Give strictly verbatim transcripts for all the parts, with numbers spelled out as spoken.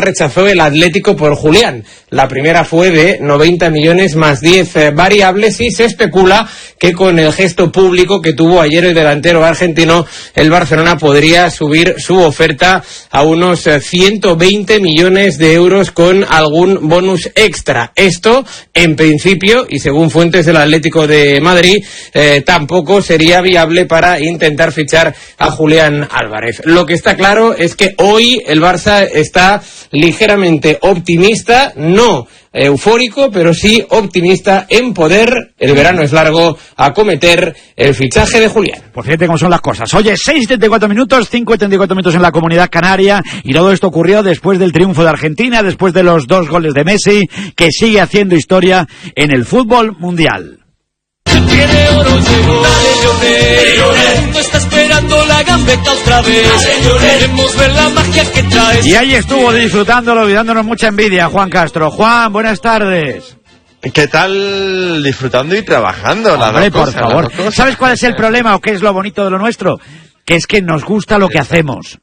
rechazó el Atlético por Julián. La primera fue de noventa millones más diez eh, variables y se especula que con el gesto público que tuvo ayer el delantero argentino, el Barcelona podría subir su oferta a unos eh, ciento veinte millones de euros con algún bonus extra. Esto, en principio, y según fuentes del Atlético de Madrid, eh, tampoco sería viable para intentar fichar a Julián Álvarez. Lo que está claro es que hoy el Barça está ligeramente optimista, no eufórico, pero sí optimista en poder, el verano es largo, acometer el fichaje de Julián. Por fíjate cómo son las cosas. Oye, seis y treinta y cuatro minutos, cinco y treinta y cuatro minutos en la Comunidad Canaria, y todo esto ocurrió después del triunfo de Argentina, después de los dos goles de Messi, que sigue haciendo historia en el fútbol mundial. Tiene oro, llegó, dale, Lionel. El mundo está esperando la gambeta otra vez. Queremos ver la magia que trae. Y ahí estuvo disfrutándolo y dándonos mucha envidia, Juan Castro. Juan, buenas tardes. ¿Qué tal disfrutando y trabajando? Hombre, por favor. ¿Sabes cuál es el problema o qué es lo bonito de lo nuestro? Que es que nos gusta lo que hacemos.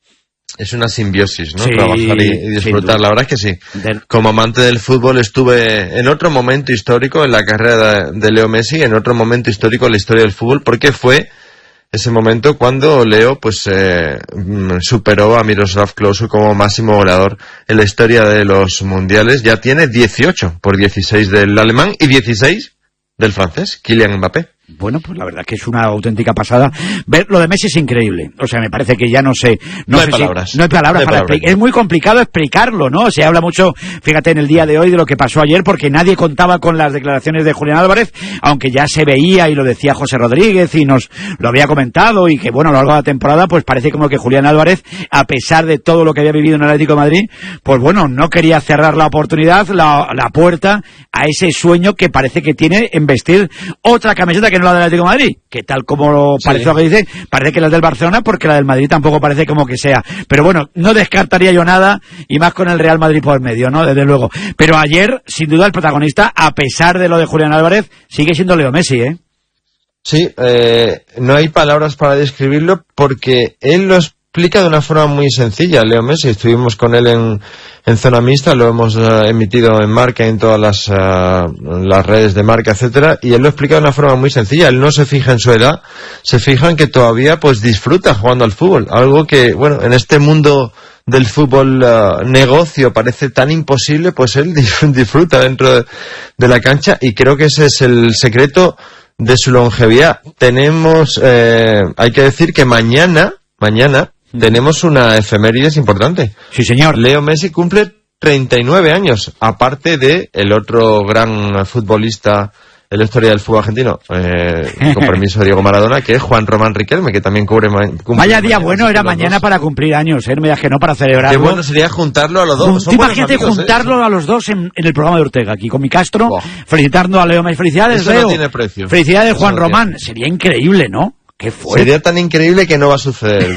Es una simbiosis, ¿no? Sí, trabajar y, y disfrutar. La verdad es que sí. De... Como amante del fútbol estuve en otro momento histórico en la carrera de, de Leo Messi, en otro momento histórico en la historia del fútbol, porque fue ese momento cuando Leo pues eh, superó a Miroslav Klose como máximo goleador en la historia de los mundiales. Ya tiene dieciocho por dieciséis del alemán y dieciséis del francés, Kylian Mbappé. Bueno, pues la verdad que es una auténtica pasada. Ver lo de Messi es increíble. O sea, me parece que ya no sé. No, no sé hay palabras. Si, no hay palabras no hay para palabras. explicar. Es muy complicado explicarlo, ¿no? Se habla mucho, fíjate, en el día de hoy de lo que pasó ayer, porque nadie contaba con las declaraciones de Julián Álvarez, aunque ya se veía y lo decía José Rodríguez y nos lo había comentado y que, bueno, a lo largo de la temporada, pues parece como que Julián Álvarez, a pesar de todo lo que había vivido en el Atlético de Madrid, pues bueno, no quería cerrar la oportunidad, la, la puerta a ese sueño que parece que tiene en vestir otra camiseta que no la del Atlético de Madrid. Que tal como sí. parece lo que dice, parece que la del Barcelona, porque la del Madrid tampoco parece como que sea. Pero bueno, no descartaría yo nada, y más con el Real Madrid por medio, ¿no? Desde luego. Pero ayer, sin duda, el protagonista, a pesar de lo de Julián Álvarez, sigue siendo Leo Messi, ¿eh? Sí, eh, no hay palabras para describirlo, porque él lo explica de una forma muy sencilla. Leo Messi, estuvimos con él en, en Zona Mixta, lo hemos uh, emitido en Marca, en todas las, uh, las redes de Marca, etcétera, y él lo explica de una forma muy sencilla. Él no se fija en su edad, se fija en que todavía pues disfruta jugando al fútbol, algo que, bueno, en este mundo del fútbol uh, negocio parece tan imposible, pues él disfruta dentro de, de la cancha, y creo que ese es el secreto de su longevidad. Tenemos, eh, hay que decir que mañana, mañana, tenemos una efemérides importante. Sí, señor. Leo Messi cumple treinta y nueve años, aparte de el otro gran futbolista en la historia del fútbol argentino, eh, con permiso de Diego Maradona, que es Juan Román Riquelme, que también cubre... Cumple Vaya día mañana, bueno era mañana dos. Para cumplir años, ¿eh? Me que no para celebrarlo. Qué bueno sería juntarlo a los dos. Son Imagínate amigos, juntarlo ¿eh? a los dos en, en el programa de Ortega, aquí con mi Castro, oh. felicitando a Leo Messi. Felicidades, Eso Leo. No tiene precio. Felicidades, Eso Juan no Román. Tiene. Sería increíble, ¿no? ¿Qué fue? Sería tan increíble que no va a suceder,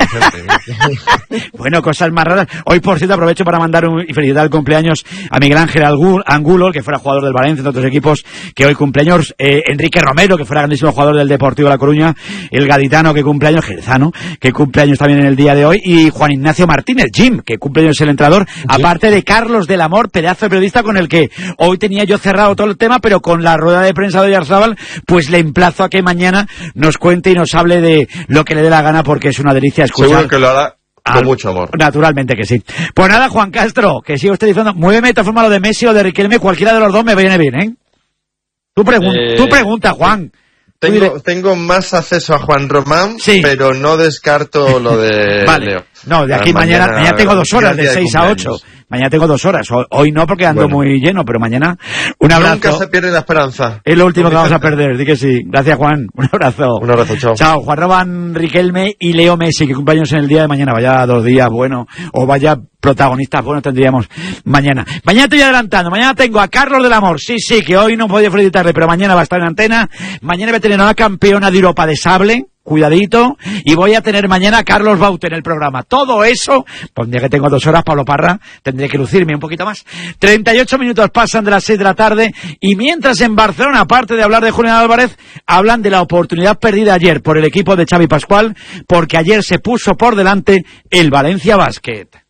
Bueno, cosas más raras. Hoy, por cierto, aprovecho para mandar un, y felicitar el cumpleaños a Miguel Ángel Angulo, que fuera jugador del Valencia, de otros equipos, que hoy cumpleaños, eh, Enrique Romero, que fuera grandísimo jugador del Deportivo de La Coruña, el gaditano que cumpleaños, jerezano, que cumpleaños también en el día de hoy, y Juan Ignacio Martínez, Jim, que cumpleaños el entrenador, ¿sí? Aparte de Carlos del Amor, pedazo de periodista con el que hoy tenía yo cerrado todo el tema, pero con la rueda de prensa de Oyarzábal, pues le emplazo a que mañana nos cuente y nos hable de lo que le dé la gana, porque es una delicia escuchar. Seguro que lo hará con Al, mucho amor. Naturalmente que sí. Pues nada, Juan Castro, que siga usted diciendo, muéveme de todas formas lo de Messi o de Riquelme, cualquiera de los dos me viene bien, ¿eh? Tu, pregun eh, tu pregunta, Juan. Tengo, tengo más acceso a Juan Román, sí. pero no descarto lo de vale. Leo. No, de aquí ah, mañana, mañana, mañana tengo dos horas, de seis a ocho. Mañana tengo dos horas. Hoy no, porque ando bueno. muy lleno, pero mañana un abrazo. Nunca se pierde la esperanza. Es lo último que vamos a perder, di que sí. Gracias, Juan. Un abrazo. Un abrazo, chao. Chao. Juan Román Riquelme y Leo Messi, que cumpleaños en el día de mañana. Vaya dos días, bueno. O vaya protagonistas, bueno, tendríamos mañana. Mañana estoy adelantando. Mañana tengo a Carlos del Amor. Sí, sí, que hoy no podía felicitarle, pero mañana va a estar en antena. Mañana voy a tener a una campeona de Europa de sable. Cuidadito, y voy a tener mañana a Carlos Baute en el programa. Todo eso, pues un día que tengo dos horas, Pablo Parra, tendré que lucirme un poquito más. treinta y ocho minutos pasan de las seis de la tarde, y mientras en Barcelona, aparte de hablar de Julián Álvarez, hablan de la oportunidad perdida ayer por el equipo de Xavi Pascual, porque ayer se puso por delante el Valencia Basket.